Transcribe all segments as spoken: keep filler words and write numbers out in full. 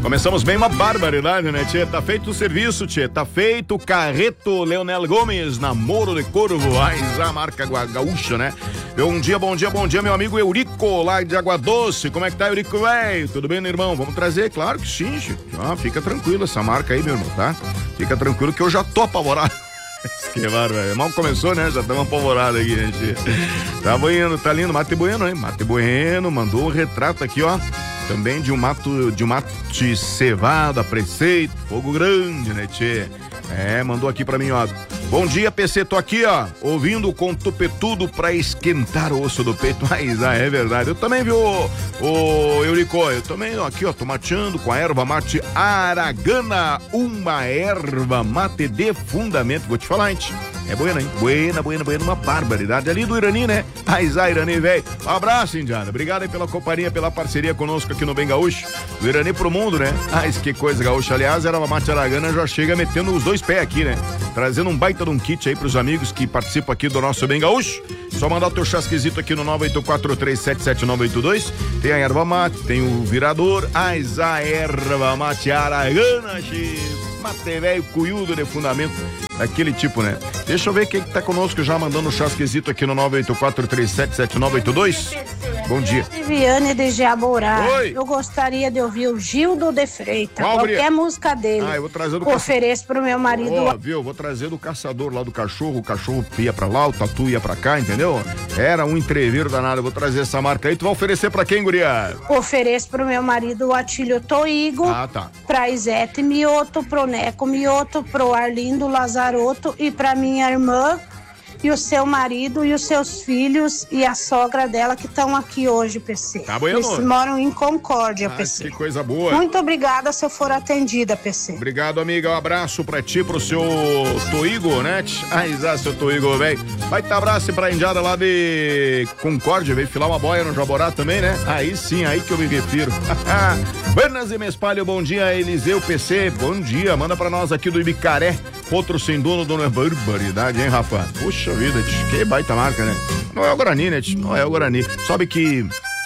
Começamos bem, uma barbaridade, né, tchê? Tá feito o serviço, tchê. Tá feito o carreto Leonel Gomes, namoro de corvo. Ai, a marca gaúcha, né? Bom dia, bom dia, bom dia, meu amigo Eurico, lá de Água Doce. Como é que tá, Eurico, velho? Tudo bem, meu irmão? Vamos trazer? Claro que sim, tchê. Ah, fica tranquilo essa marca aí, meu irmão, tá? Fica tranquilo que eu já tô apavorado. Que bárbaro, mal começou, né? Já estamos apavorados aqui, gente. Tá bueno, tá lindo. Mate Bueno, hein? Mate Bueno mandou um retrato aqui, ó. Também de um mato, de um mate cevado, a preceito, fogo grande, né, tchê? É, mandou aqui pra mim, ó. Bom dia, P C, tô aqui, ó, ouvindo com tupetudo pra esquentar o osso do peito. Mas, ah, é verdade. Eu também, viu, ô, ô Eurico, eu também, ó, aqui, ó, tô mateando com a erva mate Aragana, uma erva mate de fundamento. Vou te falar, gente. É buena, hein? Buena, buena, buena, uma barbaridade. Ali do Irani, né? Mas, ah, Irani, velho. Um abraço, Indiana. Obrigado aí pela companhia, pela parceria conosco aqui no Bem Gaúcho. Do Irani pro mundo, né? Mas que coisa gaúcha. Aliás, era uma mate Aragana, já chega metendo os dois pés aqui, né? Trazendo um baita de um kit aí pros amigos que participam aqui do nosso Bem Gaúcho. Só mandar o teu chasquezito aqui no nove oito quatro três sete sete nove oito dois. Tem a erva mate, tem o virador. Mas a erva mate Aragana, chico. Mate velho, cuiudo de fundamento, daquele tipo, né? Deixa eu ver quem que tá conosco já mandando o chasquezito aqui no nove oito quatro três sete sete nove oito dois. Bom dia. Viviane de Jaborá. Oi. Eu gostaria de ouvir o Gildo de Freitas. Qual, qualquer Bria? música dele. Ah, eu vou trazer do caçador. Ofereço pro meu marido. Ó, oh, viu? Vou trazer do caçador lá do cachorro. O cachorro ia pra lá, o tatu ia pra cá, entendeu? Era um entreveiro danado. Eu vou trazer essa marca aí. Tu vai oferecer pra quem, guria? Ofereço pro meu marido o Atílio Toigo. Ah, tá. Pra Isete Mioto, pro Neco Mioto, pro Arlindo Lazarotto e pra minha irmã e o seu marido e os seus filhos e a sogra dela que estão aqui hoje, P C. Tá bueno. Eles moram em Concórdia, ah, P C. Que coisa boa. Muito obrigada se eu for atendida, P C. Obrigado, amiga. Um abraço pra ti, pro seu Toigo, né? Ai, ah, seu Toigo, velho. Vai ter abraço pra indiada lá de Concórdia, veio filar uma boia no Jaborá também, né? Aí sim, aí que eu me refiro. Buenas e me espalho, bom dia, Eliseu P C. Bom dia, manda pra nós aqui do Ibicaré. Outro sem dono, dono é barbaridade, hein, Rafa? Puxa vida, tch, que baita marca, né? Não é o Guarani, né? Tch, não é o Guarani. Sabe que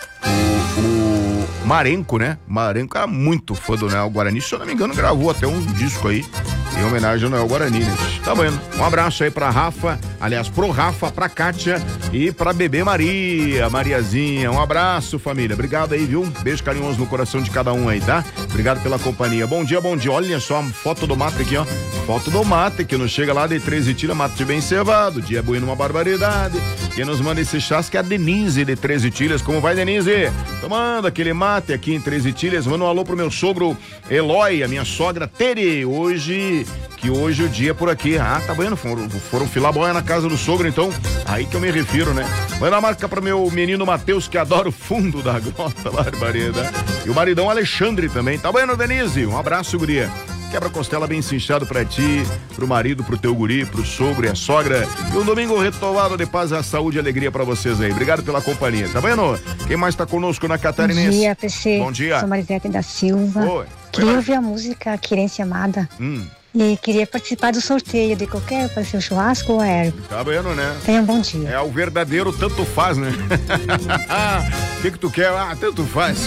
o, o Marenco, né? Marenco era muito fã do Noel Guarani. Se eu não me engano, gravou até um disco aí em homenagem ao Noel Guarani, né? Tá vendo? Um abraço aí pra Rafa, aliás, pro Rafa, pra Kátia e pra bebê Maria, Mariazinha. Um abraço, família. Obrigado aí, viu? Um beijo carinhoso no coração de cada um aí, tá? Obrigado pela companhia. Bom dia, bom dia. Olha só a foto do mate aqui, ó. Foto do mate, que nos chega lá de treze Tilhas, mate bem cevado. Dia bueno, uma barbaridade. Quem nos manda esse chasque é a Denise de treze Tilhas. Como vai, Denise? Tomando aquele mate aqui em treze Tilhas. Manda um alô pro meu sogro Eloy, a minha sogra Tere. Hoje, que hoje o dia por aqui. Ah, tá vendo? Foram, foram filar boia na casa do sogro, então. Aí que eu me refiro, né? Manda a marca pro meu menino Matheus, que adora o fundo da grota, barbaridade. E o maridão Alexandre também. Tá vendo, Denise? Um abraço, guria. Quebra-costela bem cinchado pra ti, pro marido, pro teu guri, pro sogro e a sogra. E um domingo retomado de paz, a saúde e alegria pra vocês aí. Obrigado pela companhia. Tá vendo? Quem mais tá conosco na Catarinense? Bom dia, P C. Bom dia. Sou Marisete da Silva. Oi. Queria Oi, ouvir a música Querência Amada. Hum. E queria participar do sorteio de qualquer, pode ser o churrasco ou a erva. Tá vendo, né? Tenha um bom dia. É o verdadeiro tanto faz, né? O que que tu quer? Ah, tanto faz.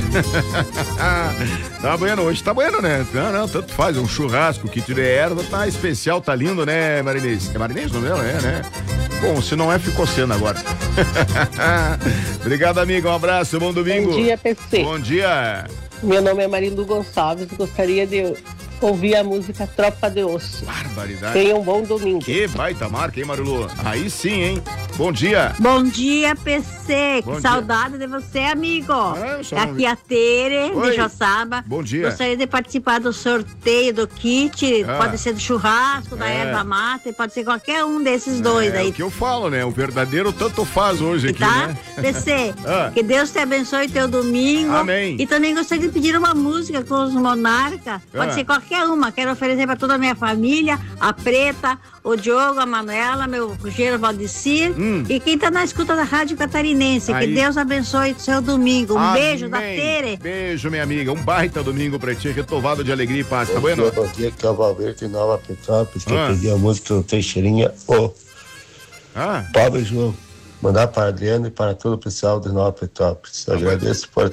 Tá bueno, hoje tá bueno, né? Não, não, tanto faz. Um churrasco, kit de erva, tá especial, tá lindo, né, Marinês? É Marinês o nome dela? É, né? Bom, se não é, ficou sendo agora. Obrigado, amiga. Um abraço, bom domingo. Bom dia, P C. Bom dia. Meu nome é Marilu Gonçalves e gostaria de ouvir a música Tropa de Osso. Barbaridade. Tenha um bom domingo. Que baita marca, hein, Marilu? Aí sim, hein? Bom dia. Bom dia, P C. Bom que dia. saudade de você, amigo. Ah, eu só não Aqui vi. a Tere, Oi. de Joçaba. Bom dia. Gostaria de participar do sorteio do kit. Ah. Pode ser do churrasco, da É. erva mate, pode ser qualquer um desses dois É aí. o que eu falo, né? O verdadeiro tanto faz hoje aqui, Tá? né? P C, Ah. que Deus te abençoe teu domingo. Amém. E também gostaria de pedir uma música com os Monarca. Pode Ah. ser qualquer uma. Quero oferecer para toda a minha família, a Preta, o Diogo, a Manuela, meu Rogério Valdecir Hum. e quem tá na escuta da Rádio Catarinense. Aí. Que Deus abençoe o seu domingo. Um Amém. beijo da Tere. Beijo, minha amiga. Um baita domingo pra ti, retovado de alegria e paz. Tá Bom bueno? dia, bom dia, aqui é o Valverde, Nova Petrópolis, que Ah. eu pedi a música do Teixeirinha, o Ah, Pobre João, mandar para Adriano e para todo o pessoal de Nova Petrópolis. Agradeço por atender.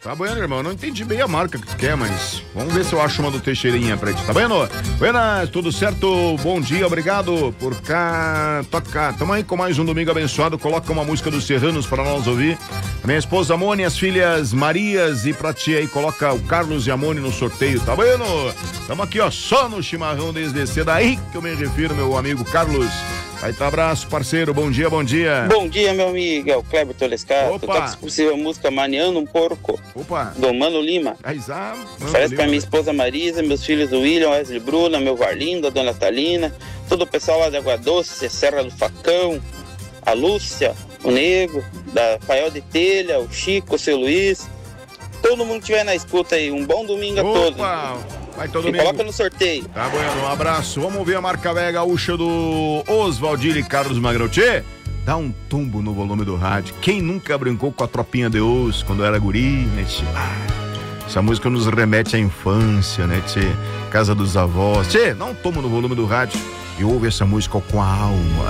Tá bueno, irmão. Não entendi bem a marca que tu quer, mas vamos ver se eu acho uma do Teixeirinha pra ti. Tá bueno? Buenas, tudo certo? Bom dia, obrigado por cá. Toca. Tamo aí com mais um domingo abençoado. Coloca uma música dos Serranos pra nós ouvir. Minha esposa Mone, as filhas Marias e pra ti aí, coloca o Carlos e a Mone no sorteio. Tá bueno? Tamo aqui, ó, só no chimarrão desde cedo. Aí que eu me refiro, meu amigo Carlos. Aí tá, abraço, parceiro. Bom dia, bom dia. Bom dia, meu amigo. É o Kleber Tolescato. Opa. Toca, se possível, a música Maniando um Porco. Opa. Do Mano Lima. Aizá, Oferece pra minha esposa Marisa, meus filhos William, Wesley Bruna, meu Varlindo, a dona Talina, todo o pessoal lá de Água Doce, Serra do Facão, a Lúcia, o Nego, da Paiol de Telha, o Chico, o seu Luiz. Todo mundo que estiver na escuta aí. Um bom domingo Opa. a todos. Vai todo mundo. Coloca no sorteio. Tá bom, um abraço. Vamos ver a marca velha gaúcha do Oswaldinho e Carlos Magrão. Tchê, dá um tumbo no volume do rádio. Quem nunca brincou com a tropinha de osso quando era guri, né, tchê? Ah, essa música nos remete à infância, né, tchê? Casa dos avós. Tchê, dá um tombo no volume do rádio e ouve essa música com a alma.